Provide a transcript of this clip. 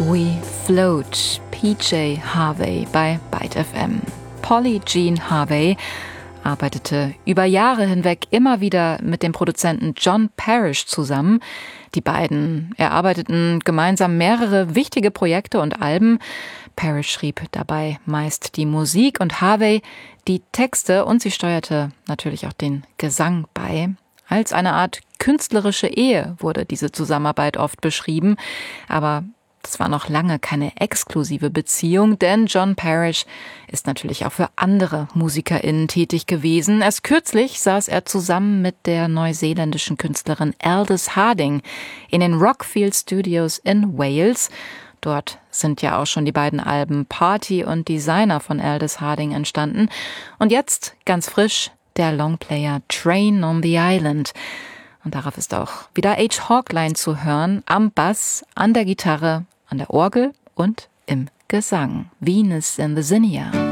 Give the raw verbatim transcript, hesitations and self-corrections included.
We Float, P J Harvey bei Byte F M. Polly Jean Harvey arbeitete über Jahre hinweg immer wieder mit dem Produzenten John Parrish zusammen. Die beiden erarbeiteten gemeinsam mehrere wichtige Projekte und Alben. Parrish schrieb dabei meist die Musik und Harvey die Texte, und sie steuerte natürlich auch den Gesang bei. Als eine Art künstlerische Ehe wurde diese Zusammenarbeit oft beschrieben, aber das war noch lange keine exklusive Beziehung, denn John Parrish ist natürlich auch für andere MusikerInnen tätig gewesen. Erst kürzlich saß er zusammen mit der neuseeländischen Künstlerin Aldous Harding in den Rockfield Studios in Wales. Dort sind ja auch schon die beiden Alben Party und Designer von Aldous Harding entstanden. Und jetzt, ganz frisch, der Longplayer Train on the Island. Und darauf ist auch wieder H. Hawkline zu hören, am Bass, an der Gitarre, an der Orgel und im Gesang. Venus in the Zinnia.